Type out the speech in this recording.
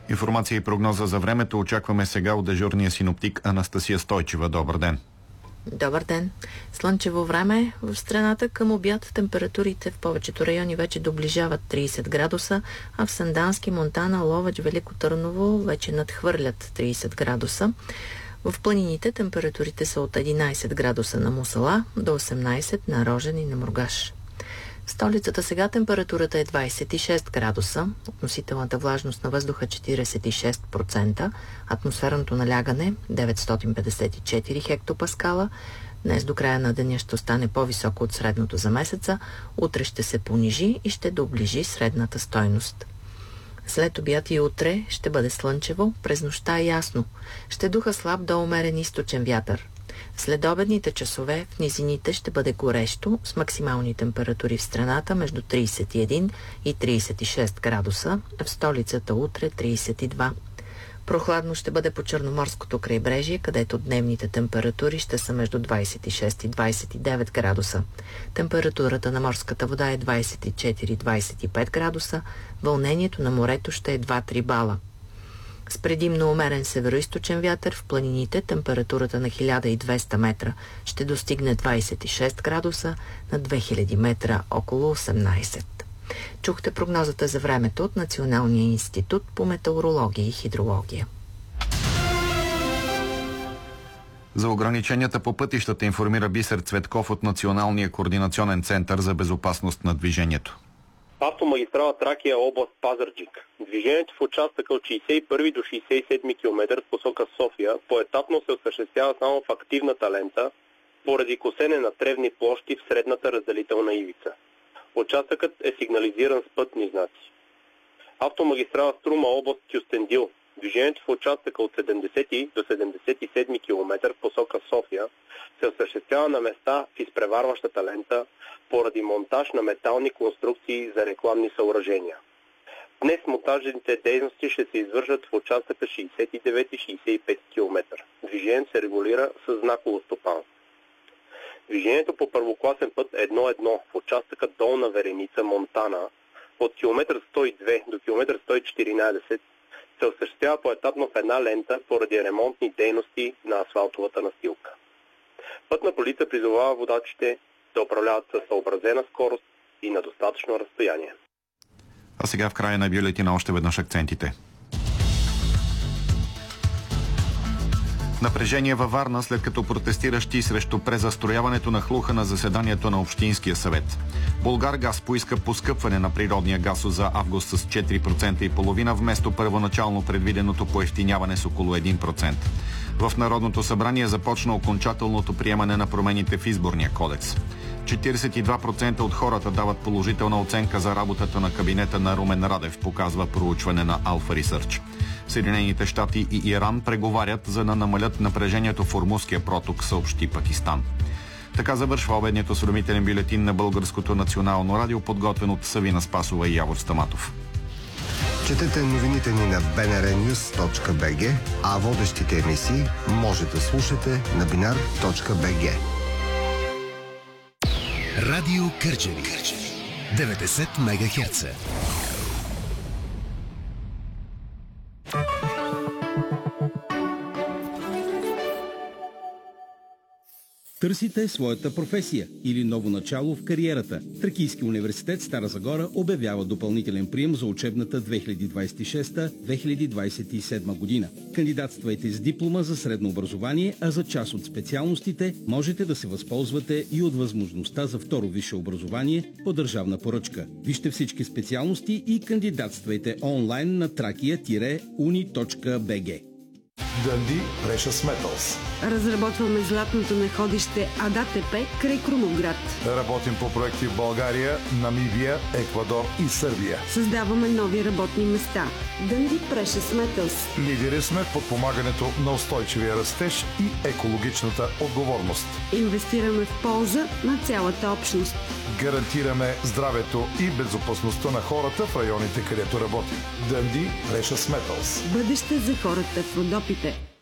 Информация и прогноза за времето очакваме сега от дежурния синоптик Анастасия Стойчева. Добър ден! Добър ден! Слънчево време в страната. Към обяд температурите в повечето райони вече доближават 30 градуса, а в Сандански, Монтана, Ловеч, Велико Търново вече надхвърлят 30 градуса. В планините температурите са от 11 градуса на Мусала до 18 на Рожен и на Мургаш. В столицата сега температурата е 26 градуса, относителната влажност на въздуха 46%, атмосферното налягане 954 хектопаскала. Днес до края на деня ще остане по-високо от средното за месеца, утре ще се понижи и ще доближи средната стойност. След обяд и утре ще бъде слънчево, през нощта ясно. Ще духа слаб до умерен източен вятър. След обедните часове в низините ще бъде горещо, с максимални температури в страната между 31 и 36 градуса, а в столицата утре 32. Прохладно ще бъде по Черноморското крайбрежие, където дневните температури ще са между 26 и 29 градуса. Температурата на морската вода е 24-25 градуса, вълнението на морето ще е 2-3 бала. С предимно умерен североизточен вятър в планините температурата на 1200 метра ще достигне 26 градуса, на 2000 метра около 18. Чухте прогнозата за времето от Националния институт по метеорология и хидрология. За ограниченията по пътищата информира Бисер Цветков от Националния координационен център за безопасност на движението. Автомагистрала Тракия, област Пазарджик. Движението в участъка от 61 до 67 км в посока София поетапно се осъществява само в активната лента, поради косене на тревни площи в средната разделителна ивица. Участъкът е сигнализиран с пътни знаци. Автомагистрала Струма, област Кюстендил. Движението в участъка от 70 до 77 км в посока София се осъществява на места в изпреварващата лента поради монтаж на метални конструкции за рекламни съоръжения. Днес монтажните дейности ще се извършат в участъка 69-65 км. Движението се регулира с знаково стопанство. Движението по първокласен път 1-1 в участъка Долна Вереница, Монтана от км 102 до км 114 се осъществява поетапно в една лента поради ремонтни дейности на асфалтовата настилка. Пътна полиция призовава водачите да управляват със съобразена скорост и на достатъчно разстояние. А сега в края на бюлетина още веднъж акцентите. Напрежение във Варна, след като протестиращи срещу презастрояването на Хлуха на заседанието на Общинския съвет. Булгаргаз поиска поскъпване на природния газ за август с 4,5% вместо първоначално предвиденото поевтиняване с около 1%. В Народното събрание започна окончателното приемане на промените в Изборния кодекс. 42% от хората дават положителна оценка за работата на кабинета на Румен Радев, показва проучване на Alpha Research. Съединените щати и Иран преговарят, за да намалят напрежението в Ормузския проток, съобщи Пакистан. Така завършва обедният осведомителен бюлетин на Българското национално радио, подготвен от Савина Спасова и Явор Стаматов. Четете новините ни на bnrnews.bg, а водещите емисии може да слушате на binar.bg. Радио Кърджали 90 МГц. Търсите своята професия или ново начало в кариерата. Тракийски университет Стара Загора обявява допълнителен прием за учебната 2026-2027 година. Кандидатствайте с диплома за средно образование, а за част от специалностите можете да се възползвате и от възможността за второ висше образование по държавна поръчка. Вижте всички специалности и кандидатствайте онлайн на trakia-uni.bg. Dundee Precious Metals. Разработваме златното находище АДАТП край Крумовград. Работим по проекти в България, Намибия, Еквадор и Сърбия. Създаваме нови работни места. Dundee Precious Metals. Лидери сме в подпомагането на устойчивия растеж и екологичната отговорност. Инвестираме в полза на цялата общност. Гарантираме здравето и безопасността на хората в районите, където работим. Dundee Precious Metals. Бъдеще за хората в Родопите.